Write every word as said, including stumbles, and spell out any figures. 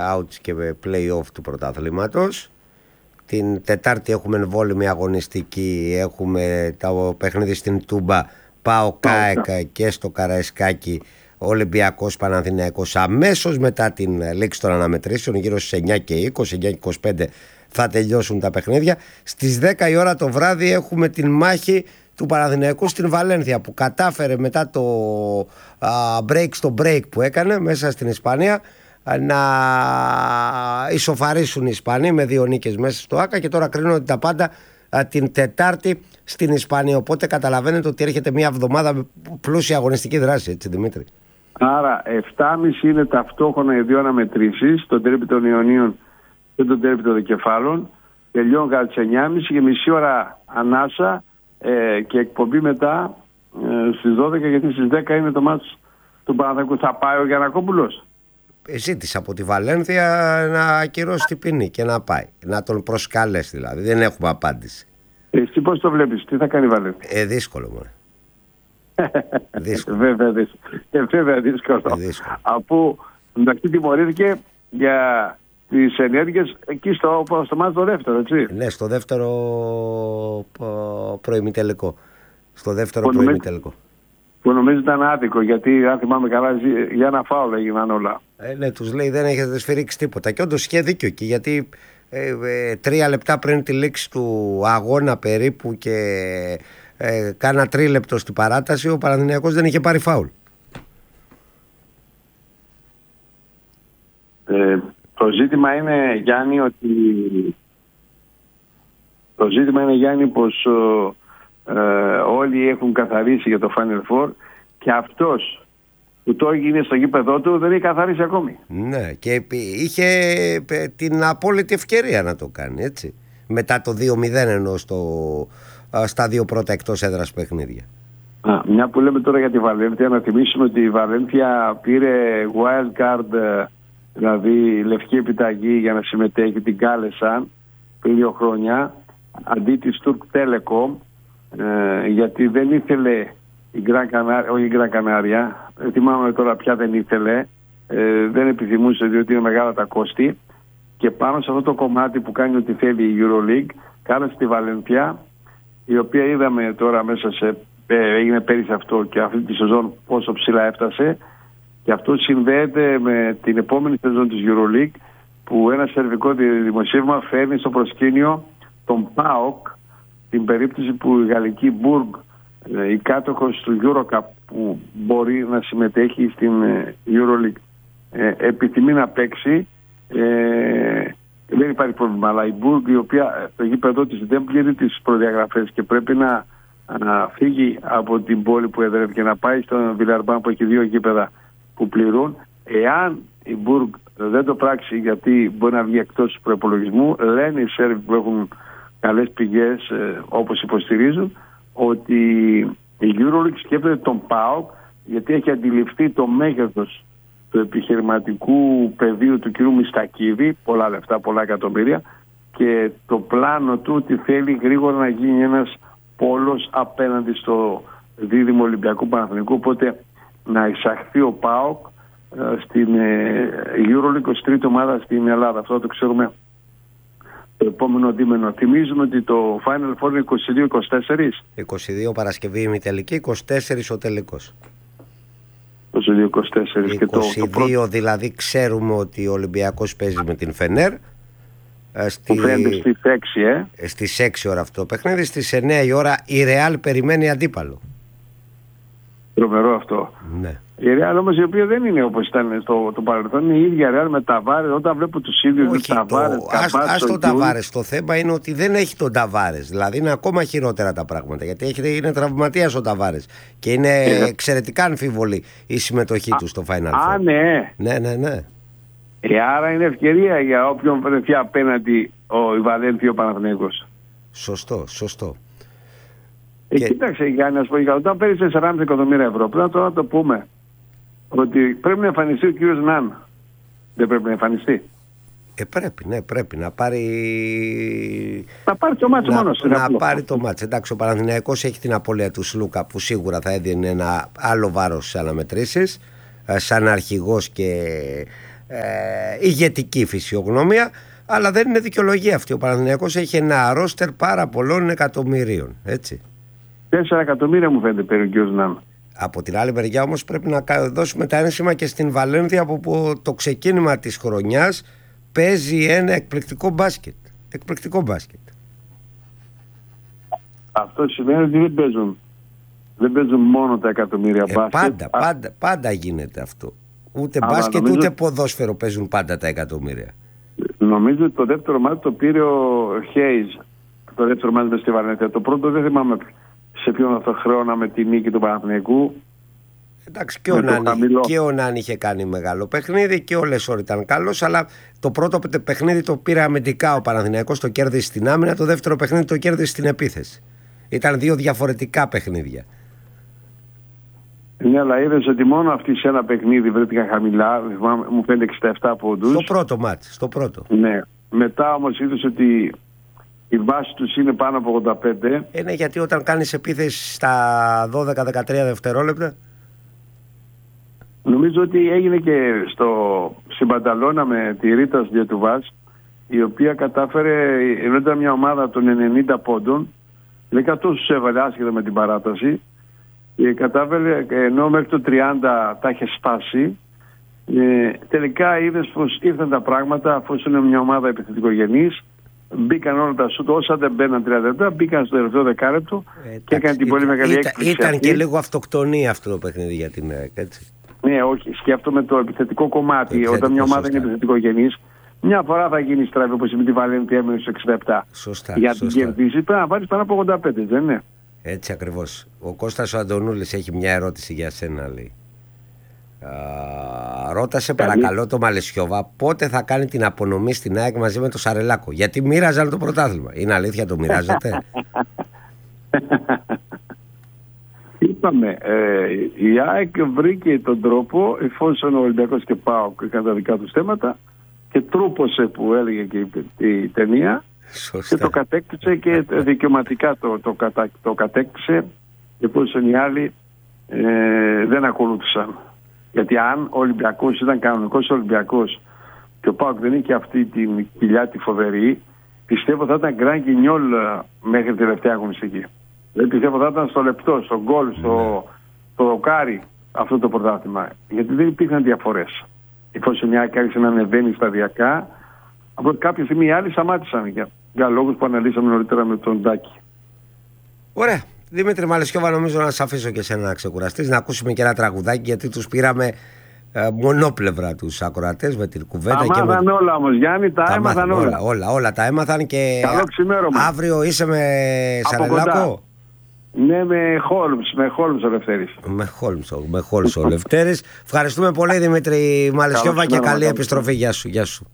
outs και play-off του πρωταθλήματος. Την Τετάρτη έχουμε εμβόλυμη αγωνιστική, έχουμε το παιχνίδι στην Τούμπα, ΠΑΟΚ ΚΑΕΚ και στο Καραϊσκάκι Ολυμπιακός Παναθηναϊκός. Αμέσως μετά την λήξη των αναμετρήσεων, γύρω στις εννιά και είκοσι, εννιά και είκοσι πέντε θα τελειώσουν τα παιχνίδια. Στις δέκα η ώρα το βράδυ έχουμε την μάχη του Παναθηναϊκού στην Βαλένθια, που κατάφερε μετά το α, break στο break που έκανε μέσα στην Ισπανία να ισοφαρίσουν οι Ισπανοί με δύο νίκες μέσα στο ΆΚΑ, και τώρα κρίνονται τα πάντα α, την Τετάρτη στην Ισπανία. Οπότε καταλαβαίνετε ότι έρχεται μια εβδομάδα με πλούσια αγωνιστική δράση, έτσι Δημήτρη? Άρα επτά και μισή είναι ταυτόχρονα οι δύο αναμετρήσεις, το τέρπι των Ιωνίων και το τέρπι των Δικεφάλων. Τελειώνουν κατά τις εννιά και μισή και μισή ώρα ανάσα ε, και εκπομπή μετά ε, στις δώδεκα, γιατί στις δέκα είναι το μάτς του Παναθηναϊκού. Θα πάει ο Γιαννακόπουλος? Ζήτησε από τη Βαλένθια να ακυρώσει την ποινή και να πάει, να τον προσκαλέσει δηλαδή. Δεν έχουμε απάντηση. Εσύ πώς το βλέπεις, τι θα κάνει η Βαλένθια? Ε, δύσκολο μόνο. Δύσκολο. Βέβαια δύσκολο. Ε, βέβαια δύσκολο. Ε, δύσκολο. Αφού εντάξει τιμωρήθηκε για τις ενέργειες εκεί στο, στο μάτς το δεύτερο, έτσι. Ναι, στο δεύτερο προημιτελικό. Στο δεύτερο προημιτελικό. Που νομίζω ήταν άδικο, γιατί αν θυμάμαι καλά για ένα φάουλ έγιναν όλα. Ε, ναι, τους λέει δεν έχετε σφυρίξει τίποτα. Και όντως είχε δίκιο εκεί, γιατί ε, ε, τρία λεπτά πριν τη λήξη του αγώνα περίπου και ε, κάνα τρίλεπτο στην παράταση, ο Παναθηναϊκός δεν είχε πάρει φάουλ. Ε, το ζήτημα είναι, Γιάννη, ότι το ζήτημα είναι, Γιάννη, πως ε, όλοι έχουν καθαρίσει για το Final Four και αυτός που το έγινε στο γήπεδό του δεν έχει καθαρίσει ακόμη. Ναι, και είχε την απόλυτη ευκαιρία να το κάνει, έτσι. Μετά το δύο μηδέν ενώ στο, στα δύο πρώτα εκτός έδρας παιχνίδια. Α, μια που λέμε τώρα για τη Βαλένθια, να θυμίσουμε ότι η Βαλένθια πήρε wild card, δηλαδή λευκή επιταγή για να συμμετέχει, την κάλεσαν πριν δύο χρόνια αντί της Turk Telecom, ε, γιατί δεν ήθελε η Γκραν Κανάρια, όχι η Γκραν Κανάρια, θυμάμαι τώρα πια δεν ήθελε, ε, δεν επιθυμούσε διότι είναι μεγάλα τα κόστη, και πάνω σε αυτό το κομμάτι που κάνει ό,τι θέλει η EuroLeague κάλεσε τη Βαλένθια, η οποία είδαμε τώρα μέσα σε, ε, έγινε πέρυσι αυτό και αυτή τη σεζόν πόσο ψηλά έφτασε, και αυτό συνδέεται με την επόμενη σεζόν της EuroLeague, που ένα σερβικό δημοσίευμα φέρνει στο προσκήνιο τον ΠΑΟΚ, την περίπτωση που η γαλλική Μπουργκ, η κάτοχος του EuroCup που μπορεί να συμμετέχει στην EuroLeague, επιθυμεί να παίξει. Ε, δεν υπάρχει πρόβλημα, αλλά η Μπουργκ, η οποία το γήπεδο της δεν πλήρει τις προδιαγραφές και πρέπει να, να φύγει από την πόλη που εδρεύει και να πάει στον Βιλαρμπάν που έχει δύο γήπεδα που πληρούν, εάν η Μπουργκ δεν το πράξει, γιατί μπορεί να βγει εκτός του προϋπολογισμού, λένε οι Σέρβοι που έχουν καλές πηγές, ε, όπως υποστηρίζουν, ότι η EuroLeague σκέφτεται τον ΠΑΟΚ, γιατί έχει αντιληφθεί το μέγεθος του επιχειρηματικού πεδίου του κ. Μιστακίδη, πολλά λεφτά, πολλά εκατομμύρια, και το πλάνο του ότι θέλει γρήγορα να γίνει ένας πόλος απέναντι στο δίδυμο Ολυμπιακού Παναθηναϊκού, οπότε να εισαχθεί ο ΠΑΟΚ ε, στην ε, EuroLeague ως τρίτη ομάδα στην Ελλάδα. Αυτό το ξέρουμε το επόμενο δίμηνο. Θυμίζουμε ότι το Final Four είναι είκοσι δύο είκοσι τέσσερα. είκοσι δύο Παρασκευή ημιτελική, είκοσι τέσσερα ο τελικός. είκοσι δύο είκοσι τέσσερα. είκοσι δύο και το, το δηλαδή ξέρουμε ότι ο Ολυμπιακός παίζει με την Φενέρ. Στη... στις έξι, ε. Στις έξι ώρα αυτό το παιχνίδι. Στις εννιά η ώρα η Ρεάλ περιμένει αντίπαλο. Τρομερό αυτό. Ναι. Η Ρεάλ όμως, η οποία δεν είναι όπως ήταν στο το παρελθόν, είναι η ίδια Ρεάλ με Ταβάρες. Όταν βλέπω τους ίδιους με Ταβάρες, ας τον Ταβάρες, το θέμα είναι ότι δεν έχει τον Ταβάρες. Δηλαδή είναι ακόμα χειρότερα τα πράγματα, γιατί έχει, είναι τραυματίας ο Ταβάρες και είναι ε, εξαιρετικά αμφίβολη η συμμετοχή α, του στο Final Four. Α, ναι. Ναι, ναι, ναι. Ε, άρα είναι ευκαιρία για όποιον βρεθεί απέναντι ο Βαλένθια ο Παναθηναϊκός. Σωστό, σωστό. Ε, και... Κοίταξε, Γιάννη, να σου πω, όταν παίρνει τεσσεράμισι εκατομμύρια ευρώ, πρέπει τώρα να το πούμε ότι πρέπει να εμφανιστεί ο κύριος Ναν. Δεν πρέπει να εμφανιστεί? Ε, πρέπει, ναι, πρέπει να πάρει. Να πάρει το μάτσο μόνος. Να πάρει το μάτσο. Εντάξει, ο Παναθηναϊκός έχει την απώλεια του Σλούκα που σίγουρα θα έδινε ένα άλλο βάρος στις αναμετρήσεις, σαν αρχηγός και ε, ηγετική φυσιογνωμία, αλλά δεν είναι δικαιολογία αυτή. Ο Παναθηναϊκός έχει ένα ρόστερ πάρα πολλών εκατομμυρίων, έτσι. Τέσσερα εκατομμύρια μου φαίνεται περί ο κ. Νάνα. Από την άλλη μεριά όμως πρέπει να δώσουμε τα ένσημα και στην Βαλένθια, που από το ξεκίνημα της χρονιάς παίζει ένα εκπληκτικό μπάσκετ. Εκπληκτικό μπάσκετ. Αυτό σημαίνει ότι δεν παίζουν, δεν παίζουν μόνο τα εκατομμύρια ε, μπάσκετ. Πάντα, πάντα, πάντα γίνεται αυτό. Ούτε Α, μπάσκετ νομίζω... ούτε ποδόσφαιρο παίζουν πάντα τα εκατομμύρια. Νομίζω ότι το δεύτερο μάτι το πήρε ο Χέιζ. Το δεύτερο μάτι στη Βαλένθια. Το πρώτο δεν θυμάμαι σε ποιον αυτό χρέωνα τη νίκη του Παναθηναϊκού. Εντάξει, και ο, Νάνι, και ο Νάνι είχε κάνει μεγάλο παιχνίδι και ο Λεσόρ ήταν καλός, αλλά το πρώτο παιχνίδι το πήρε αμυντικά ο Παναθηναϊκός, το κέρδισε στην άμυνα, το δεύτερο παιχνίδι το κέρδισε στην επίθεση. Ήταν δύο διαφορετικά παιχνίδια. Ναι, αλλά είδες ότι μόνο αυτοί σε ένα παιχνίδι βρέθηκαν χαμηλά, μου φαίνεται εξήντα επτά πόντους. Στο πρώτο μάτι, στο πρώτο. Ναι, μετά όμως είδες ότι η βάση τους είναι πάνω από ογδόντα πέντε. Είναι γιατί όταν κάνεις επίθεση στα δώδεκα με δεκατρία δευτερόλεπτα. Νομίζω ότι έγινε και στο Συμπανταλώνα με τη Ρίτα Διατουβάς, η οποία κατάφερε, ενώ ήταν μια ομάδα των ενενήντα πόντων, δέκα τους έβαλε άσχετα με την παράταση, και κατάφερε, ενώ μέχρι το τριάντα τα είχε σπάσει. Ε, τελικά είδες πως ήρθαν τα πράγματα, αφού είναι μια ομάδα επιθετικογενής, μπήκαν όλα τα σούτ, όσα δεν μπαίναν τριάντα λεπτά, μπήκαν στο τελευταίο δεκάλεπτο ε, και έκανε την πολύ μεγάλη έκπληξη. Ήταν και λίγο αυτοκτονία αυτό το παιχνίδι για την ΑΕΚ, έτσι. Ναι, όχι, σκέφτομαι το επιθετικό κομμάτι. Το επιθετικό, όταν μια ομάδα σωστά. Είναι επιθετικογενής, μια φορά θα γίνει στραβή, όπως είπε τη Βαλένθια, έμεινε στους εξήντα επτά. Σωστά. Για σωστά. την κερδίση πρέπει να βάλεις πάνω από ογδόντα πέντε, δεν είναι? Έτσι ακριβώς. Ο Κώστας ο Αντωνούλης έχει μια ερώτηση για σένα, λέει. Α, ρώτασε Καλή. παρακαλώ το Μαλαισιόβα πότε θα κάνει την απονομή στην ΑΕΚ μαζί με το Σαρελάκο. Γιατί μοίραζαν το πρωτάθλημα. Είναι αλήθεια, το μοιράζετε? Είπαμε, ε, η ΑΕΚ βρήκε τον τρόπο, εφόσον ο Ολυμπιακός και ΠΑΟΚ είχαν τα δικά τους θέματα, και τρόπωσε, που έλεγε και η, η ταινία. Σωστά. Και το κατέκτησε και δικαιωματικά το, το, κατα, το κατέκτησε, εφόσον οι άλλοι ε, δεν ακολούθησαν. Γιατί αν ο Ολυμπιακός ήταν κανονικός Ολυμπιακός και ο ΠΑΟΚ δεν είχε αυτή την κοιλιά τη φοβερή, πιστεύω θα ήταν γκραν κινιόλ μέχρι τη τελευταία αγωνιστική. Δεν πιστεύω θα ήταν στο λεπτό, στο γκολ, στο, στο δοκάρι αυτό το πρωτάθλημα. Γιατί δεν υπήρχαν διαφορές. Εφόσον μια άρχισε να ανεβαίνει σταδιακά, από κάποια στιγμή οι άλλοι σταμάτησαν για, για λόγους που αναλύσαμε νωρίτερα με τον Τάκη. Ωραία. Δημήτρη Μαλαισιόβα, νομίζω να σε αφήσω και εσένα να ξεκουραστείς, να ακούσουμε και ένα τραγουδάκι, γιατί τους πήραμε ε, μονόπλευρα τους ακροατές με την κουβέντα. Τα και μάθαν με... όλα όμως, Γιάννη, τα, τα έμαθαν όλα. όλα. Όλα, όλα τα έμαθαν και καλό ξημέρωμα. Αύριο είσαι με Σαρελάκο. Ναι, με Χόλμς, με Χόλμς ο Λευτέρης. Με Χόλμς, με Χόλμς ο Λευτέρης. Ευχαριστούμε πολύ Δημήτρη Μαλαισιόβα και καλή επιστροφή. Γεια σου, γεια σου.